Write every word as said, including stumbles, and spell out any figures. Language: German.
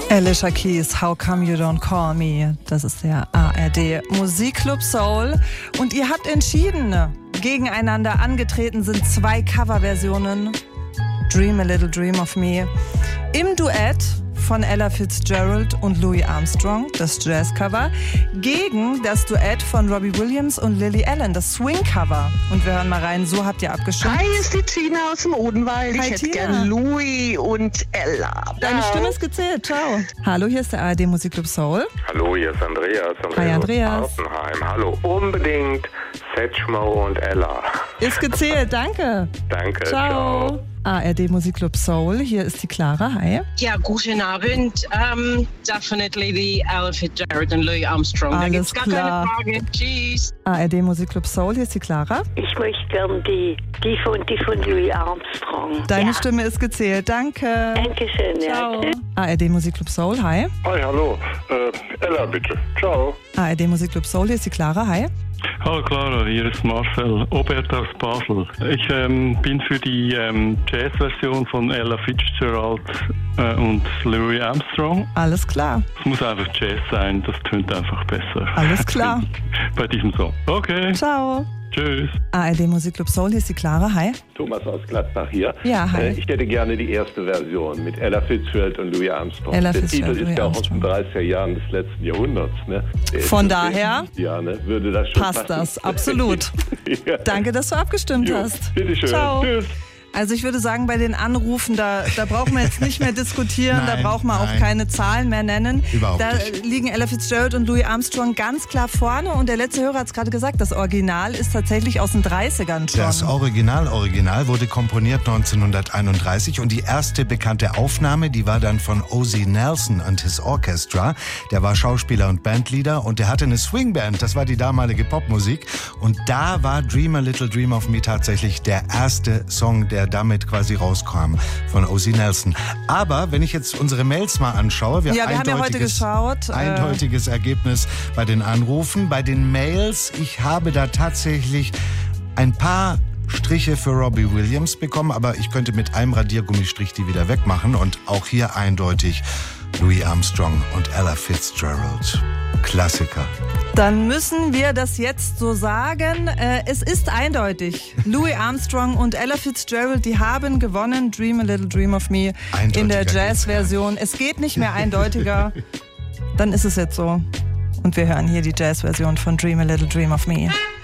Alicia Keys, How Come You Don't Call Me? Das ist der A R D Musikclub Soul. Und ihr habt entschieden, gegeneinander angetreten sind zwei Coverversionen. Dream a Little Dream of Me im Duett von Ella Fitzgerald und Louis Armstrong, das Jazzcover, gegen das Duett von Robbie Williams und Lily Allen, das Swing-Cover. Und wir hören mal rein, so habt ihr abgestimmt. Hi, ist die Tina aus dem Odenwald. Hi, ich hätte Tina. gern Louis und Ella. Deine Stimme ist gezählt, ciao. Hallo, hier ist der A R D Musikclub Soul. Hallo, hier ist Andreas. Andreas Hi, Andreas. aus Artenheim. Hallo, unbedingt Setchmo und Ella. Ist gezählt, danke. Danke, Ciao. ciao. A R D Musikclub Soul, hier ist die Clara, hi. Ja, guten Abend. Um, definitely the Ella Fitzgerald und Louis Armstrong. Da Alles gibt's gar klar. keine Frage. Tschüss. A R D Musikclub Soul, hier ist die Clara. Ich möchte gern die, die von, die von Louis Armstrong. Deine ja. Stimme ist gezählt, danke. Dankeschön, ja. Ciao. Tschüss. A R D Musikclub Soul, hi. Hi, hallo. Äh, Ella, bitte. Ciao. A R D Musikclub Soul, hier ist die Clara, hi. Hallo Clara, hier ist Marcel Obert aus Basel. Ich ähm, bin für die ähm, Jazz-Version von Ella Fitzgerald äh, und Louis Armstrong. Alles klar. Es muss einfach Jazz sein, das tönt einfach besser. Alles klar. Bei diesem Song. Okay, Ciao. tschüss. A R D Musikclub Soul, hier ist die Clara, hi. Thomas aus Gladbach hier. Ja, hi. Äh, ich hätte gerne die erste Version mit Ella Fitzgerald und Louis Armstrong. Ella Der Fitzgerald, Titel ist Louis ja auch aus Armstrong. den dreißiger Jahren des letzten Jahrhunderts. Ne? Der Von ist so daher sechzig, ja, ne? Würde das schon passt passen. das, absolut. Ja. Danke, dass du abgestimmt Jo, hast. bitteschön. Ciao. Tschüss. Also ich würde sagen, bei den Anrufen, da, da brauchen wir jetzt nicht mehr diskutieren, Nein, da brauchen wir auch nein. keine Zahlen mehr nennen. Überhaupt da nicht. liegen Ella Fitzgerald und Louis Armstrong ganz klar vorne und der letzte Hörer hat es gerade gesagt, das Original ist tatsächlich aus den dreißigern schon. Das Original Original wurde komponiert neunzehnhunderteinunddreißig und die erste bekannte Aufnahme, die war dann von Ozzie Nelson and his Orchestra. Der war Schauspieler und Bandleader und der hatte eine Swingband, das war die damalige Popmusik. Und da war Dream a Little Dream of Me tatsächlich der erste Song, der damit quasi rauskam von Ozzie Nelson. Aber wenn ich jetzt unsere Mails mal anschaue, wir, Ja, wir haben ja heute eindeutiges- geschaut, äh, Eindeutiges Ergebnis bei den Anrufen. Bei den Mails, ich habe da tatsächlich ein paar Striche für Robbie Williams bekommen, aber ich könnte mit einem Radiergummistrich die wieder wegmachen. Und auch hier eindeutig Louis Armstrong und Ella Fitzgerald. Klassiker. Dann müssen wir das jetzt so sagen. Äh, es ist eindeutig. Louis Armstrong und Ella Fitzgerald, die haben gewonnen. Dream a Little Dream of Me Eindeutiger in der geht's Jazz-Version. Es geht nicht mehr eindeutiger. Dann ist es jetzt so. Und wir hören hier die Jazz-Version von Dream a Little Dream of Me.